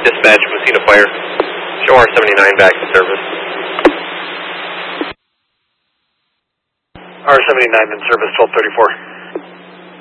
Dispatch, Mosquito Fire. Show R79 back in service. R79 in service, 1234.